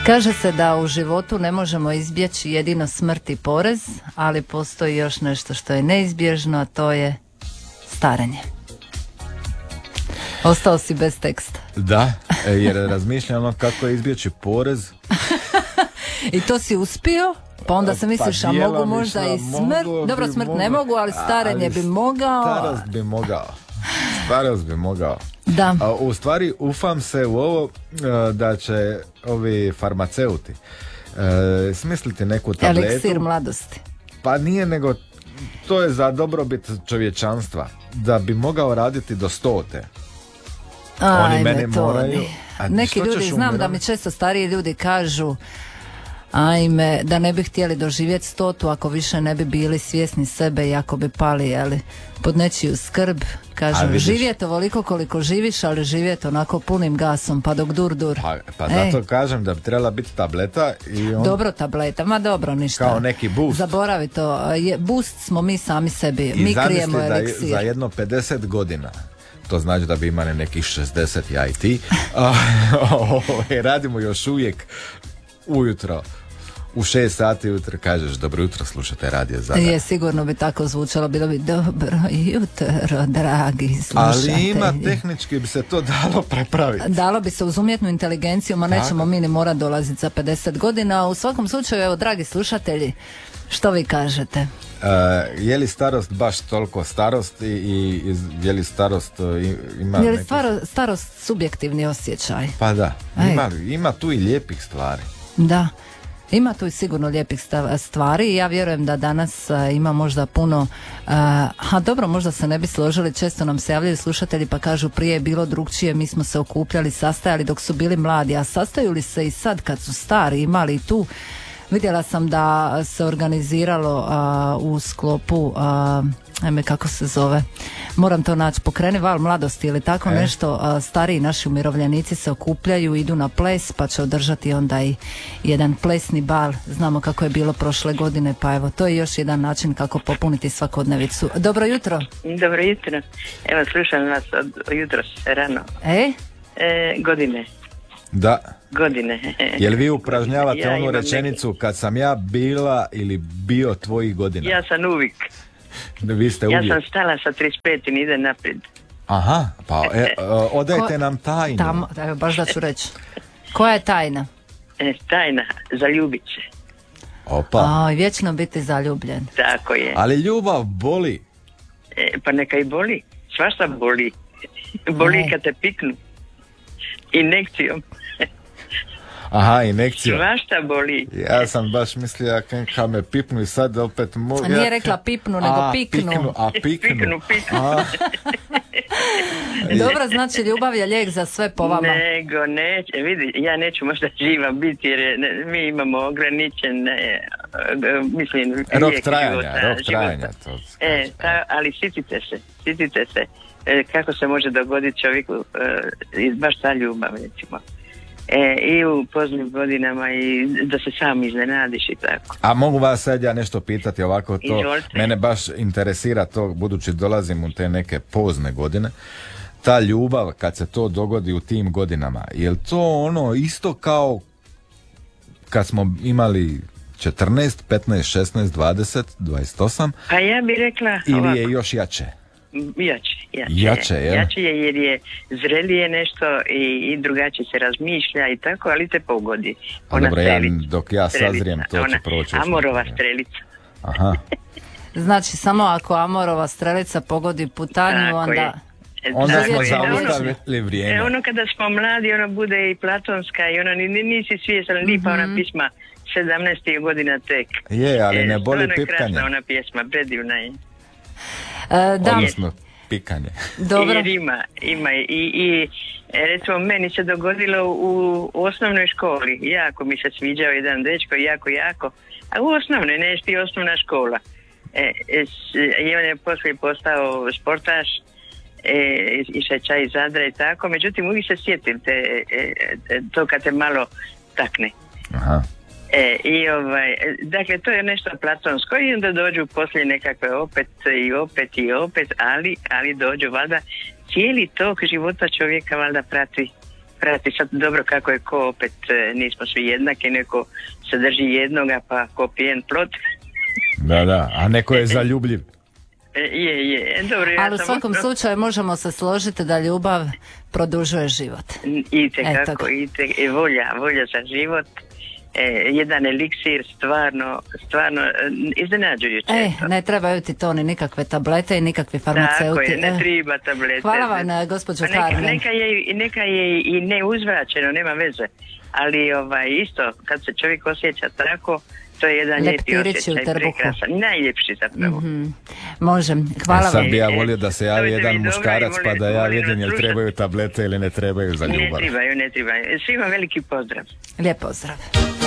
Kaže se da u životu ne možemo izbjeći jedino smrt i porez, ali postoji još nešto što je neizbježno, a to je starenje. Ostao si bez teksta. Da, jer razmišljam kako je izbjeći porez. I to si uspio? Pa onda se misliš, a mogu možda i smrt. Dobro, smrt ne mogu, ali starenje bi mogao. Starost bi mogao. Da. U stvari ufam se u ovo da će ovi farmaceuti smisliti neku tabletu. Eliksir mladosti. Pa nije, nego to je za dobrobit čovječanstva. Da bi mogao raditi do 100. Oni mene moraju. Neki ljudi, znam da mi često stariji ljudi kažu ajme, da ne bi htjeli doživjeti 100 ako više ne bi bili svjesni sebe i ako bi pali pod nečiju skrb. Kažem, živjeti ovoliko koliko živiš, ali živjeti onako punim gasom, pa dok dur. Pa zato kažem da bi trebala biti tableta i Dobro tableta, ma dobro, ništa. Kao neki boost. Zaboravi to, boost smo mi sami sebi, i mi krijemo eliksir. Za jedno 50 godina, to znači da bi imali nekih 60, ja i ti, radimo još uvijek ujutro. U 6 sati ujutro kažeš dobro jutro, slušate Radio Zadar. Je, sigurno bi tako zvučalo, bilo bi dobro jutro, dragi slušatelji. Ali ima, tehnički bi se to dalo prepraviti. Dalo bi se uz umjetnu inteligenciju, ma nećemo mi ni morati dolaziti za 50 godina. U svakom slučaju, evo, dragi slušatelji, što vi kažete? Je li starost baš toliko starost i je li starost ima je li starost subjektivni osjećaj? Pa da, ima tu i lijepih stvari. Da. Ima tu i sigurno lijepih stvari i ja vjerujem da danas ima možda puno, dobro, možda se ne bi složili, često nam se javljaju slušatelji pa kažu prije je bilo drugčije, mi smo se okupljali, sastajali dok su bili mladi, a sastaju li se i sad kad su stari, imali i tu. Vidjela sam da se organiziralo u sklopu, kako se zove, moram to naći, Pokreni val mladosti ili tako nešto, stariji naši umirovljenici se okupljaju, idu na ples, pa će održati onda i jedan plesni bal. Znamo kako je bilo prošle godine, pa evo, to je još jedan način kako popuniti svakodnevicu. Dobro jutro. Dobro jutro. Evo, slušam vas od jutros rano. Godine. Da. Godine. Jel vi upražnjavate onu rečenicu kad sam ja bila ili bio tvojih godina? Ja sam uvijek. Vi ste uvijek. Ja sam stala sa 35 i ide naprijed. Aha, pa odajte nam tajnu. Evo, baš da ću reći. Koja je tajna? Tajna, zaljubit se. Opa. Vječno biti zaljubljen. Tako je. Ali ljubav boli. Pa neka i boli. Svašta boli. Boli kad te piknu. Injekcijom. Aha, injekcija. Svašta boli. Ja sam baš mislio kad me pipnu i sad opet mogu. Nije rekla pipnu, nego piknu. Piknu. Dobro, znači ljubav je lijek za sve po vama. Nego neće, vidi, ja neću možda živa biti jer mi imamo ograničen rok trajanja. Ali sitite se kako se može dogoditi čovjeku baš ta ljubav, recimo. I u poznim godinama i da se sam iznenadiš i tako. A mogu vas sad ja nešto pitati ovako, to Izvolite. Mene baš interesira to, budući dolazim u te neke pozne godine, ta ljubav kad se to dogodi u tim godinama, je li to ono isto kao kad smo imali 14, 15, 16, 20, 28? Pa ja bih rekla ili ovako. je još jače? Jače je jer je zrelije nešto i drugačije se razmišlja i tako, ali te pogodi. Dobro, dok ja sazrijem, to će proći. Amorova strelica. Aha. Znači, samo ako amorova strelica pogodi putanju, onda smo zaustavili vrijeme. Ono kada smo mladi, ono bude i platonska i ono nisi svjestan, lipa ona pisma 17. godina tek. Je, ali ne boli pipkanje. Krasna ona pjesma, predivna je. Odnosno pikanje. Dobro. Jer ima i recimo meni se dogodilo u osnovnoj školi, jako mi se sviđao jedan dečko, jako, a u osnovnoj, nešto i osnovna škola. I on je poslije postao sportaš, išao je čaj iz Zadra i tako, međutim uvijek se sjetim to kad te malo takne. Aha. Dakle, to je nešto platonsko i onda dođu poslije nekakve opet, ali dođu, valjda, cijeli tok života čovjeka valjda prati prati sad dobro kako je ko opet, nismo svi jednaki, neko se drži jednoga pa ko pijen plot. Da, a neko je zaljubljiv. Je. Dobro, ali u svakom slučaju možemo se složiti da ljubav produžuje život. Itekako, volja za život. Jedan eliksir stvarno iznenađujuće. Ne trebaju ti to ni nikakve tablete i nikakvi farmaceuti. Tako je, ne treba tablete. Hvala vam, gospođo Farben. Neka je i neuzvraćeno, nema veze. Ali isto, kad se čovjek osjeća tako, to je jedan lijepi osjećaj, prekrasan. Najljepši zapravo. Može, hvala vam. Sad bi ja volio da se javi jedan muškarac pa da ja vidim jel trebaju tablete ili ne trebaju za ljubav. Ne trebaju. Svima veliki pozdrav. Lijep pozdrav.